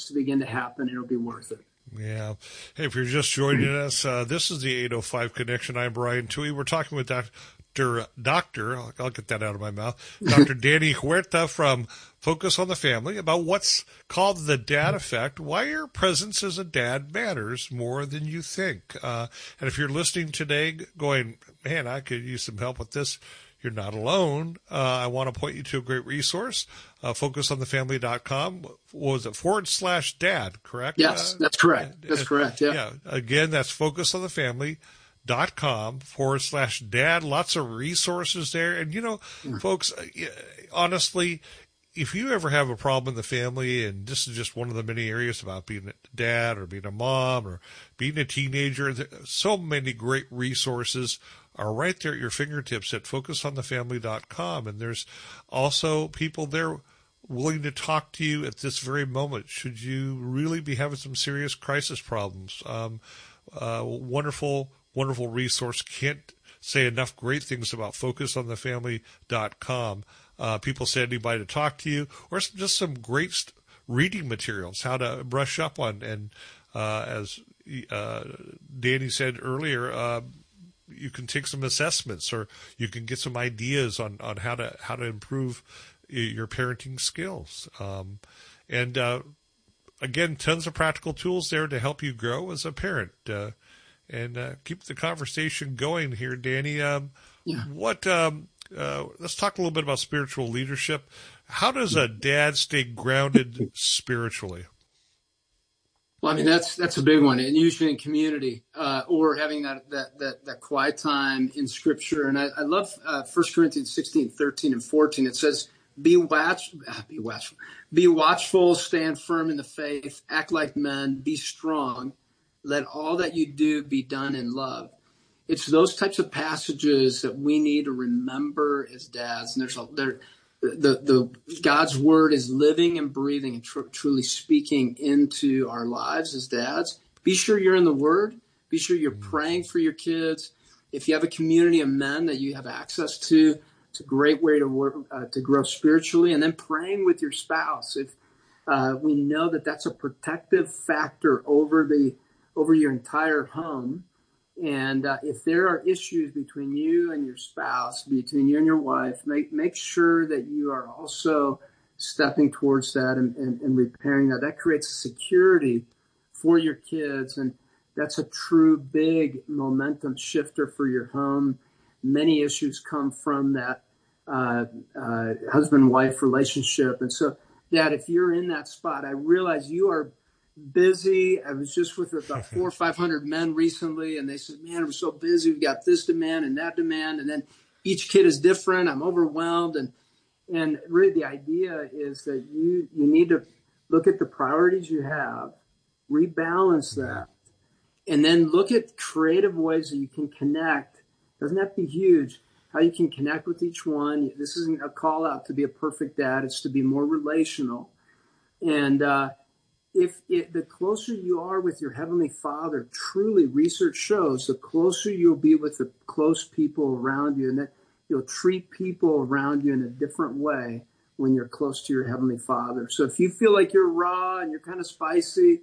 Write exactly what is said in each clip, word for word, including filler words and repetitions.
to begin to happen. It'll be worth it. Yeah. Hey, if you're just joining us, uh, this is the eight oh five Connection. I'm Brian Toohey. We're talking with Doctor Doctor, I'll, I'll get that out of my mouth, Doctor Danny Huerta from Focus on the Family about what's called the dad effect, why your presence as a dad matters more than you think. Uh, and if you're listening today going, man, I could use some help with this, you're not alone. Uh, I want to point you to a great resource, uh, focus on the family dot com. What was it, forward slash dad, correct? Yes, uh, that's correct. That's uh, correct, yeah. Yeah. Again, that's focus on the family dot com forward slash dad. Lots of resources there. And, you know, yeah. folks, honestly, if you ever have a problem in the family, and this is just one of the many areas about being a dad or being a mom or being a teenager, so many great resources are right there at your fingertips at focus on the family dot com. And there's also people there willing to talk to you at this very moment should you really be having some serious crisis problems. Um, uh, wonderful, wonderful resource. Can't say enough great things about focus on the family dot com. Uh, people say anybody to talk to you, or just some great st- reading materials, how to brush up on. And uh, as uh, Danny said earlier, uh, you can take some assessments, or you can get some ideas on, on how to how to improve your parenting skills. Um, and uh, again, tons of practical tools there to help you grow as a parent. Uh, and uh, keep the conversation going here, Danny. Um, yeah. What? Um, uh, let's talk a little bit about spiritual leadership. How does a dad stay grounded spiritually? Well, I mean, that's that's a big one, and usually in community uh, or having that, that that that quiet time in Scripture. And I, I love uh, First Corinthians sixteen, thirteen, and fourteen. It says, "Be watch, be watchful, be watchful, stand firm in the faith, act like men, be strong. Let all that you do be done in love." It's those types of passages that we need to remember as dads. And there's a there. The, the God's word is living and breathing and tr- truly speaking into our lives as dads. Be sure you're in the word. Be sure you're praying for your kids. If you have a community of men that you have access to, it's a great way to work, uh, to grow spiritually. And then praying with your spouse. If uh, we know that that's a protective factor over the over your entire home. And uh, if there are issues between you and your spouse, between you and your wife, make make sure that you are also stepping towards that and, and, and repairing that. That creates security for your kids. And that's a true big momentum shifter for your home. Many issues come from that uh, uh, husband-wife relationship. And so, Dad, if you're in that spot, I realize you are busy. I was just with about four or five hundred men recently, and they said, "Man, we're so busy. We've got this demand and that demand, and then each kid is different. I'm overwhelmed." And and really, the idea is that you you need to look at the priorities you have, rebalance that, and then look at creative ways that you can connect. It doesn't have to be huge. How you can connect with each one. This isn't a call out to be a perfect dad. It's to be more relational, and uh, If it, the closer you are with your Heavenly Father, truly research shows the closer you'll be with the close people around you, and that you'll treat people around you in a different way when you're close to your Heavenly Father. So if you feel like you're raw and you're kind of spicy,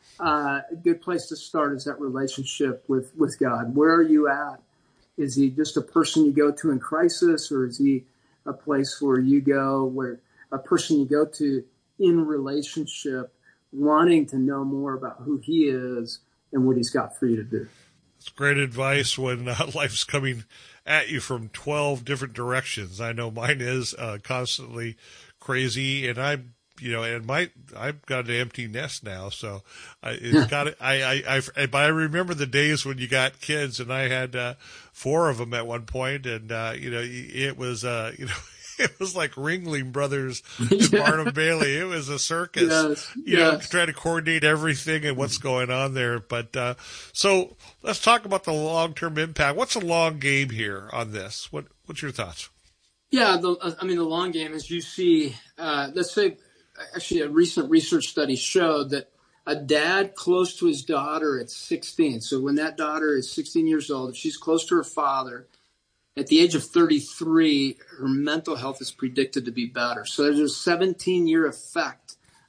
uh, a good place to start is that relationship with, with God. Where are you at? Is he just a person you go to in crisis, or is he a place where you go, where a person you go to in relationship, wanting to know more about who he is and what he's got for you to do? It's great advice when uh, life's coming at you from twelve different directions. I know mine is uh, constantly crazy, and I'm, you know, and my, I've got an empty nest now. So I, it's got it. I, I, I, but I remember the days when you got kids, and I had uh, four of them at one point, and, uh, you know, it was, uh, you know, it was like Ringling Brothers and Yeah. Barnum Bailey. It was a circus, Yes. you Yes. know, trying to coordinate everything and what's going on there. But uh, so let's talk about the long-term impact. What's a long game here on this? What What's your thoughts? Yeah, the, I mean, the long game is you see, uh, let's say, actually a recent research study showed that a dad close to his daughter at sixteen, so when that daughter is sixteen years old, if she's close to her father, at the age of thirty-three, her mental health is predicted to be better. So there's a seventeen-year effect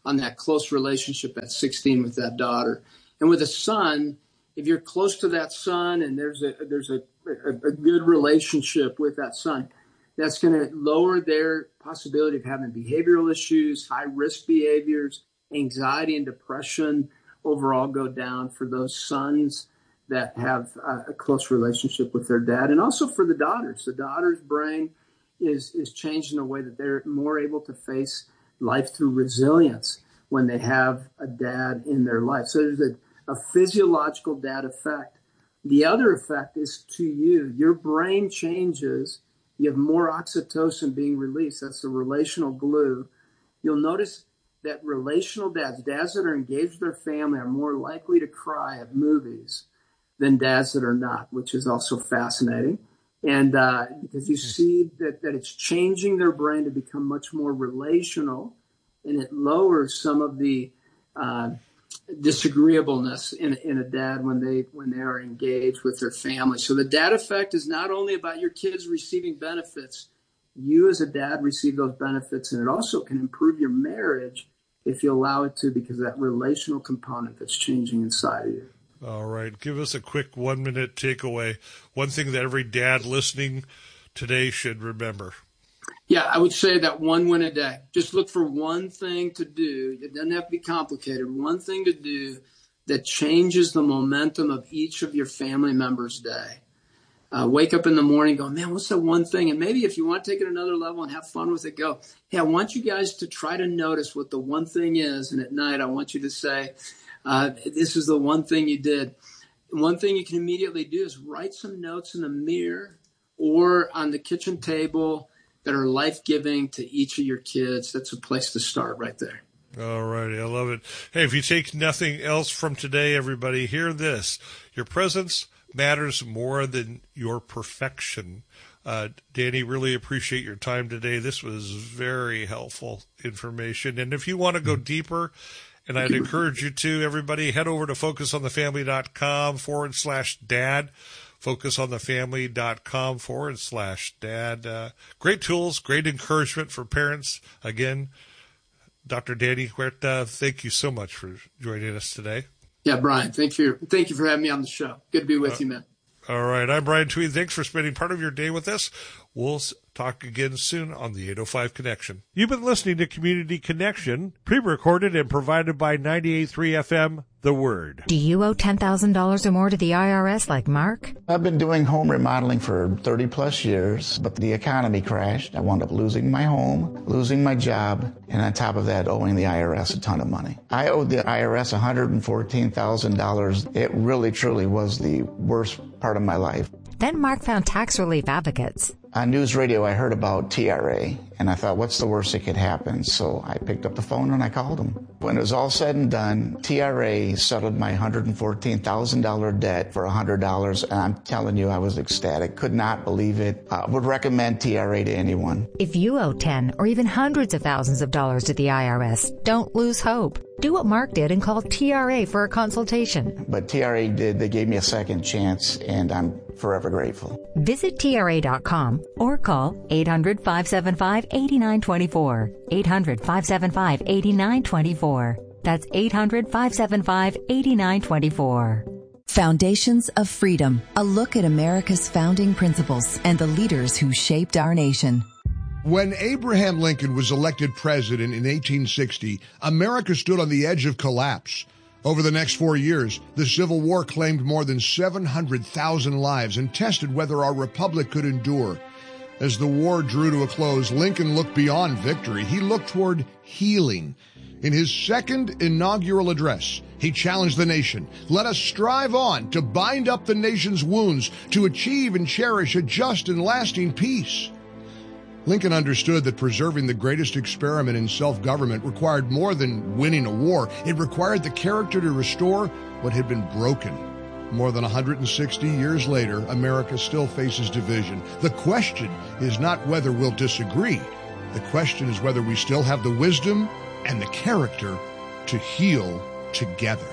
on that close relationship at sixteen with that daughter. And with a son, if you're close to that son and there's a there's a, a, a good relationship with that son, that's going to lower their possibility of having behavioral issues, high risk behaviors, anxiety and depression overall go down for those sons that have uh, a close relationship with their dad. And also for the daughters. The daughter's brain is, is changed in a way that they're more able to face life through resilience when they have a dad in their life. So there's a, a physiological dad effect. The other effect is to you. Your brain changes. You have more oxytocin being released. That's the relational glue. You'll notice that relational dads, dads that are engaged with their family, are more likely to cry at movies than dads that are not, which is also fascinating. And uh, because you see that, that it's changing their brain to become much more relational, and it lowers some of the uh, disagreeableness in, in a dad when they when they are engaged with their family. So the dad effect is not only about your kids receiving benefits, you as a dad receive those benefits, and it also can improve your marriage if you allow it to, because of that relational component that's changing inside of you. All right. Give us a quick one-minute takeaway. One thing that every dad listening today should remember. Yeah, I would say that one win a day. Just look for one thing to do. It doesn't have to be complicated. One thing to do that changes the momentum of each of your family members' day. Uh, wake up in the morning going, man, what's that one thing? And maybe if you want to take it another level and have fun with it, go, hey, I want you guys to try to notice what the one thing is. And at night, I want you to say, uh, this is the one thing you did. One thing you can immediately do is write some notes in the mirror or on the kitchen table that are life-giving to each of your kids. That's a place to start right there. All righty. I love it. Hey, if you take nothing else from today, everybody, hear this. Your presence matters more than your perfection. Uh, Danny, really appreciate your time today. This was very helpful information. And if you want to go deeper, and I'd encourage you to, everybody, head over to focusonthefamily.com forward slash dad. focusonthefamily.com forward slash dad. Uh, great tools, great encouragement for parents. Again, Doctor Danny Huerta, thank you so much for joining us today. Yeah, Brian, thank you. Thank you for having me on the show. Good to be with uh, you, man. All right. I'm Brian Tweed. Thanks for spending part of your day with us. We'll talk again soon on the eight oh five Connection. You've been listening to Community Connection, pre-recorded and provided by ninety-eight point three F M, The Word. Do you owe ten thousand dollars or more to the I R S like Mark? I've been doing home remodeling for thirty plus years, but the economy crashed. I wound up losing my home, losing my job, and on top of that, owing the I R S a ton of money. I owed the I R S one hundred fourteen thousand dollars. It really, truly was the worst part of my life. Then Mark found tax relief advocates. On news radio, I heard about T R A, and I thought, what's the worst that could happen? So I picked up the phone and I called them. When it was all said and done, T R A settled my one hundred fourteen thousand dollars debt for one hundred dollars, and I'm telling you, I was ecstatic. Could not believe it. I would recommend T R A to anyone. If you owe ten or even hundreds of thousands of dollars to the I R S, don't lose hope. Do what Mark did and call T R A for a consultation. But T R A did. They gave me a second chance, and I'm forever grateful. Visit T R A dot com or call eight hundred, five seven five, eight nine two four. eight hundred, five seven five, eight nine two four. That's eight hundred, five seven five, eight nine two four. Foundations of Freedom, a look at America's founding principles and the leaders who shaped our nation. When Abraham Lincoln was elected president in eighteen sixty, America stood on the edge of collapse. Over the next four years, the Civil War claimed more than seven hundred thousand lives and tested whether our republic could endure. As the war drew to a close, Lincoln looked beyond victory. He looked toward healing. In his second inaugural address, he challenged the nation. Let us strive on to bind up the nation's wounds, to achieve and cherish a just and lasting peace. Lincoln understood that preserving the greatest experiment in self-government required more than winning a war. It required the character to restore what had been broken. More than one hundred sixty years later, America still faces division. The question is not whether we'll disagree. The question is whether we still have the wisdom and the character to heal together.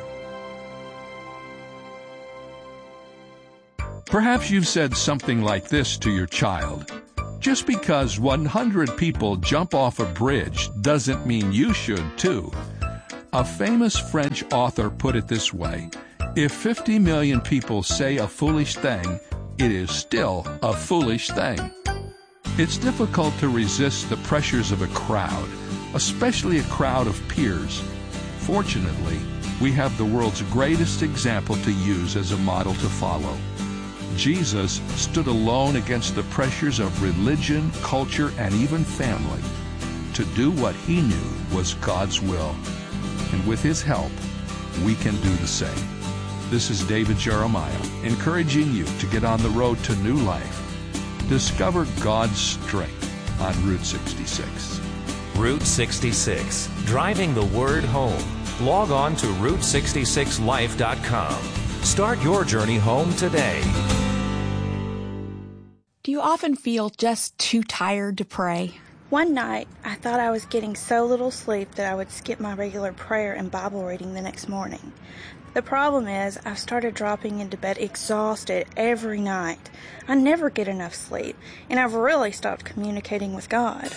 Perhaps you've said something like this to your child. Just because one hundred people jump off a bridge doesn't mean you should too. A famous French author put it this way: if fifty million people say a foolish thing, it is still a foolish thing. It's difficult to resist the pressures of a crowd, especially a crowd of peers. Fortunately, we have the world's greatest example to use as a model to follow. Jesus stood alone against the pressures of religion, culture, and even family to do what he knew was God's will. And with his help, we can do the same. This is David Jeremiah, encouraging you to get on the road to new life. Discover God's strength on Route sixty-six. Route sixty-six, driving the word home. Log on to route sixty-six life dot com. Start your journey home today. Do you often feel just too tired to pray? One night, I thought I was getting so little sleep that I would skip my regular prayer and Bible reading the next morning. The problem is, I've started dropping into bed exhausted every night. I never get enough sleep, and I've really stopped communicating with God.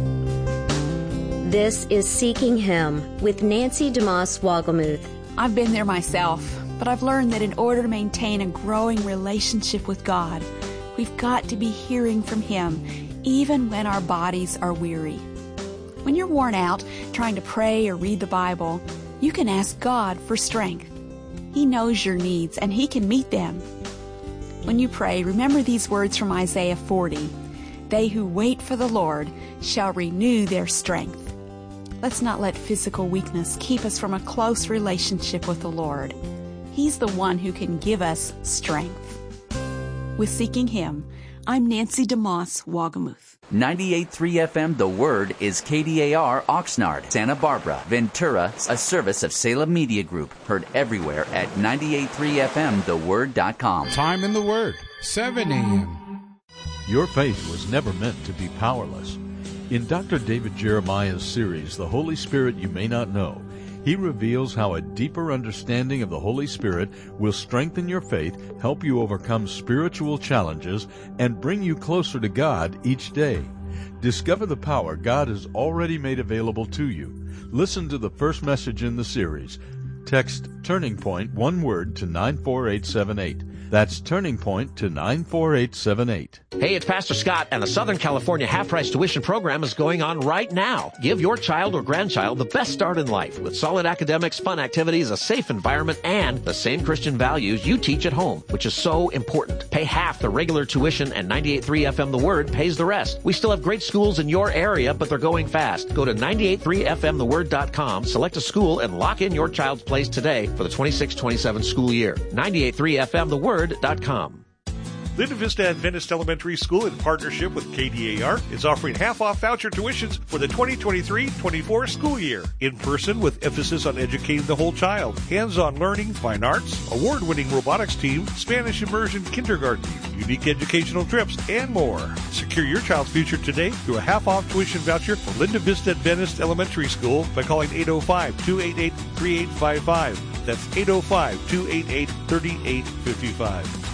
This is Seeking Him with Nancy DeMoss Wogelmuth. I've been there myself, but I've learned that in order to maintain a growing relationship with God, we've got to be hearing from Him, even when our bodies are weary. When you're worn out trying to pray or read the Bible, you can ask God for strength. He knows your needs, and He can meet them. When you pray, remember these words from Isaiah forty. They who wait for the Lord shall renew their strength. Let's not let physical weakness keep us from a close relationship with the Lord. He's the one who can give us strength. With Seeking Him, I'm Nancy DeMoss Wogelmuth. ninety-eight point three F M The Word is K D A R Oxnard, Santa Barbara, Ventura, a service of Salem Media Group. Heard everywhere at ninety-eight point three F M the word dot com. Time in the Word, seven a.m. Your faith was never meant to be powerless. In Doctor David Jeremiah's series, The Holy Spirit You May Not Know, he reveals how a deeper understanding of the Holy Spirit will strengthen your faith, help you overcome spiritual challenges, and bring you closer to God each day. Discover the power God has already made available to you. Listen to the first message in the series. Text Turning Point, one word, to nine four eight seven eight. That's Turning Point to nine four eight seven eight. Hey, it's Pastor Scott, and the Southern California half-price tuition program is going on right now. Give your child or grandchild the best start in life with solid academics, fun activities, a safe environment, and the same Christian values you teach at home, which is so important. Pay half the regular tuition, and ninety-eight point three F M The Word pays the rest. We still have great schools in your area, but they're going fast. Go to ninety-eight point three F M the word dot com, select a school, and lock in your child's place today for the twenty-six twenty-seven school year. ninety-eight point three F M the word dot com. Linda Vista Adventist Elementary School, in partnership with K D A R, is offering half-off voucher tuitions for the twenty twenty-three twenty-four school year. In person with emphasis on educating the whole child. Hands-on learning, fine arts, award-winning robotics team, Spanish immersion kindergarten, unique educational trips, and more. Secure your child's future today through a half-off tuition voucher for Linda Vista Adventist Elementary School by calling eight oh five, two eight eight, three eight five five. That's eight oh five, two eight eight, three eight five five.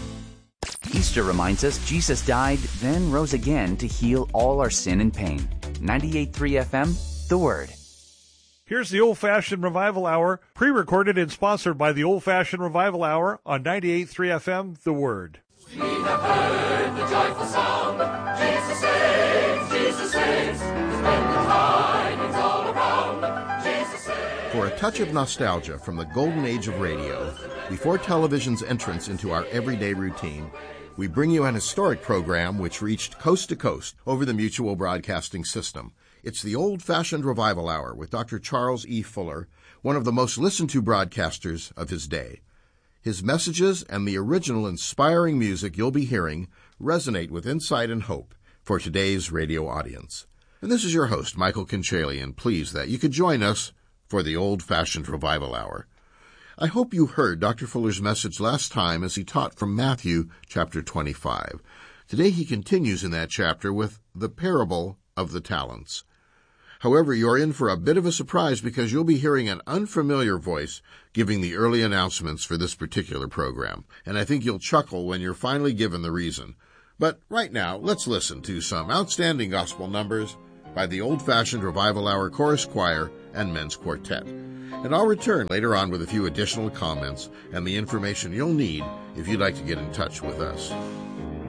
Easter reminds us Jesus died, then rose again to heal all our sin and pain. ninety-eight point three F M, The Word. Here's the Old Fashioned Revival Hour, pre-recorded and sponsored by the Old Fashioned Revival Hour on ninety-eight point three F M, The Word. We have heard the joyful song, Jesus saves, Jesus saves, spread the tidings all around, Jesus saves. For a touch of nostalgia from the golden age of radio, before television's entrance into our everyday routine, we bring you an historic program which reached coast to coast over the Mutual Broadcasting System. It's the Old-Fashioned Revival Hour with Doctor Charles E. Fuller, one of the most listened-to broadcasters of his day. His messages and the original inspiring music you'll be hearing resonate with insight and hope for today's radio audience. And this is your host, Michael Conchalian, pleased that you could join us for the Old-Fashioned Revival Hour. I hope you heard Doctor Fuller's message last time as he taught from Matthew chapter twenty-five. Today he continues in that chapter with the parable of the talents. However, you're in for a bit of a surprise because you'll be hearing an unfamiliar voice giving the early announcements for this particular program, and I think you'll chuckle when you're finally given the reason. But right now, let's listen to some outstanding gospel numbers by the Old-Fashioned Revival Hour Chorus Choir and Men's Quartet. And I'll return later on with a few additional comments and the information you'll need if you'd like to get in touch with us.